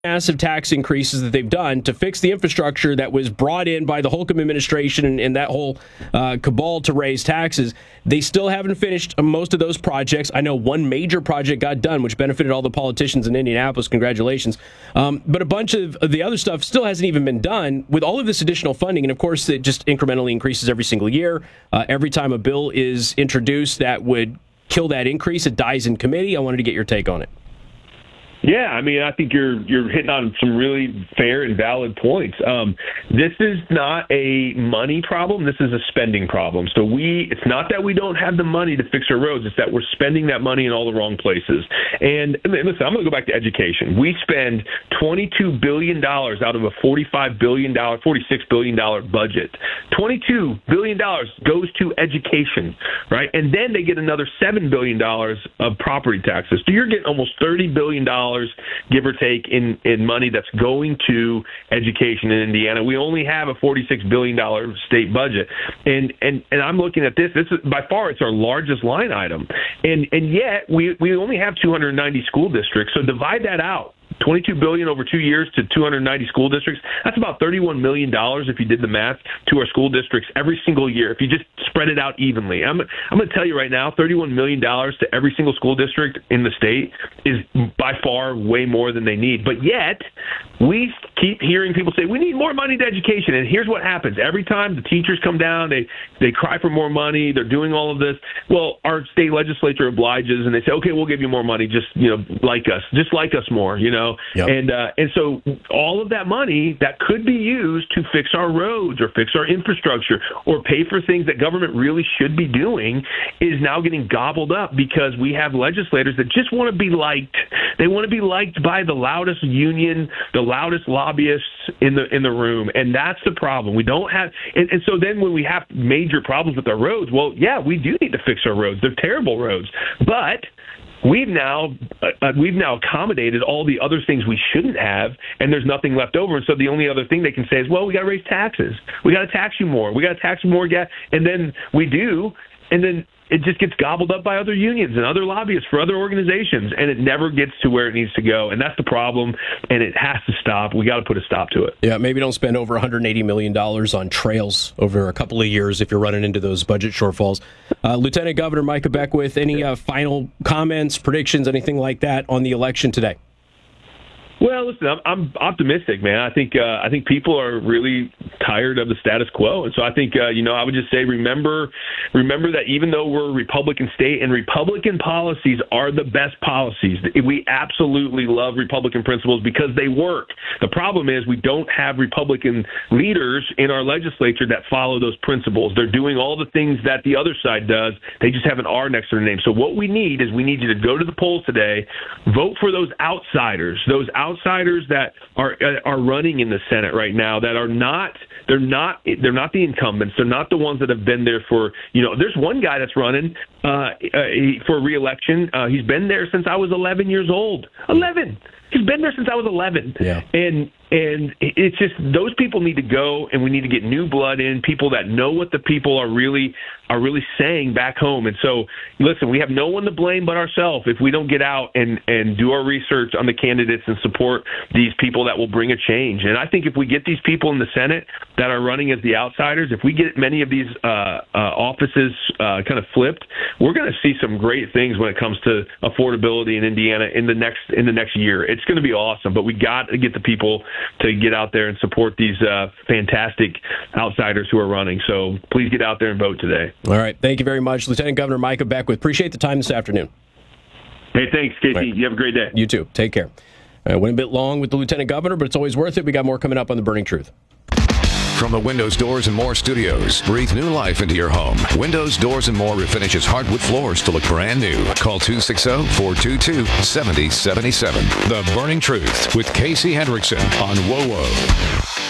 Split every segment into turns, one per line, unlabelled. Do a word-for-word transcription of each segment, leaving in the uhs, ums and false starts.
massive tax increases that they've done to fix the infrastructure that was brought in by the Holcomb administration and, and that whole uh, cabal to raise taxes. They still haven't finished most of those projects. I know one major project got done, which benefited all the politicians in Indianapolis. Congratulations. Um, but a bunch of the other stuff still hasn't even been done with all of this additional funding. And, of course, it just incrementally increases every single year. Uh, every time a bill is introduced that would kill that increase, it dies in committee. I wanted to get your take on it.
Yeah, I mean, I think you're you're hitting on some really fair and valid points. Um, this is not a money problem. This is a spending problem. So we, it's not that we don't have the money to fix our roads. It's that we're spending that money in all the wrong places. And I mean, listen, I'm going to go back to education. We spend twenty-two billion dollars out of a forty-five billion dollars, forty-six billion dollars budget. twenty-two billion dollars goes to education, right? And then they get another seven billion dollars of property taxes. So you're getting almost thirty billion dollars, give or take, in, in money that's going to education in Indiana. We only have a forty-six billion dollars state budget. And, and, and I'm looking at this. This is, by far, it's our largest line item. And, and yet, we, we only have two hundred ninety school districts. So divide that out. twenty-two billion dollars over two years to two hundred ninety school districts. That's about thirty-one million dollars if you did the math to our school districts every single year. If you just spread it out evenly, I'm I'm going to tell you right now, thirty-one million dollars to every single school district in the state is by far way more than they need. But yet, we keep hearing people say we need more money to education. And here's what happens: every time the teachers come down, they they cry for more money. They're doing all of this. Well, our state legislature obliges, and they say, okay, we'll give you more money. Just you know, like us, just like us more. You know.
Yep.
And uh, and so all of that money that could be used to fix our roads or fix our infrastructure or pay for things that government really should be doing is now getting gobbled up because we have legislators that just want to be liked. They want to be liked by the loudest union, the loudest lobbyists in the in the room, and that's the problem. We don't have, and, and so then when we have major problems with our roads, well, yeah, we do need to fix our roads. They're terrible roads, but We've now uh, we've now accommodated all the other things we shouldn't have, and there's nothing left over. And so the only other thing they can say is, well, we got to raise taxes. We got to tax you more. We got to tax you more gas. And then we do, and then it just gets gobbled up by other unions and other lobbyists for other organizations, and it never gets to where it needs to go. And that's the problem, and it has to stop. We got to put a stop to it.
Yeah, maybe don't spend over one hundred eighty million dollars on trails over a couple of years if you're running into those budget shortfalls. Uh, Lieutenant Governor Micah Beckwith, any uh, final comments, predictions, anything like that on the election today?
Well, listen, I'm, I'm optimistic, man. I think uh, I think people are really tired of the status quo, and so I think uh, you know I would just say remember remember that even though we're a Republican state and Republican policies are the best policies, we absolutely love Republican principles because they work. The problem is we don't have Republican leaders in our legislature that follow those principles. They're doing all the things that the other side does. They just have an R next to their name. So what we need is we need you to go to the polls today, vote for those outsiders, those outsiders. Outsiders that are are running in the Senate right now that are not they're not they're not the incumbents. They're not the ones that have been there for you know. There's one guy that's running uh, uh, for re-election. Uh, he's been there since I was eleven years old. eleven. He's been there since I was eleven.
Yeah.
And and it's just those people need to go, and we need to get new blood in, people that know what the people are really are really saying back home. And so, listen, we have no one to blame but ourselves if we don't get out and, and do our research on the candidates and support these people that will bring a change. And I think if we get these people in the Senate that are running as the outsiders, if we get many of these uh, uh, offices uh, kind of flipped, we're going to see some great things when it comes to affordability in Indiana in the next in the next year. It's going to be awesome, but we got to get the people to get out there and support these uh, fantastic outsiders who are running. So please get out there and vote today.
All right. Thank you very much, Lieutenant Governor Micah Beckwith. Appreciate the time this afternoon.
Hey, thanks, Casey. Right. You have a great day.
You too. Take care. Uh, went a bit long with the Lieutenant Governor, but it's always worth it. We got more coming up on The Burning Truth.
From the Windows, Doors, and More studios, breathe new life into your home. Windows, Doors, and More refinishes hardwood floors to look brand new. Call two six zero, four two two, seven zero seven seven. The Burning Truth with Casey Hendrickson on W O W O.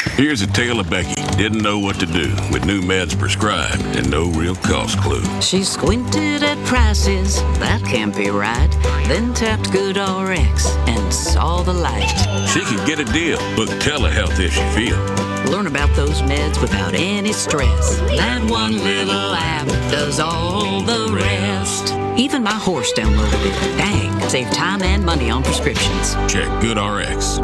Here's a tale of Becky. Didn't know what to do with new meds prescribed and no real cost clue.
She squinted at prices, that can't be right. Then tapped GoodRx and saw the light.
She could get a deal. Book telehealth if she feel.
Learn about those meds without any stress. That one little app does all the rest. Even my horse downloaded it. Dang, save time and money on prescriptions.
Check GoodRx.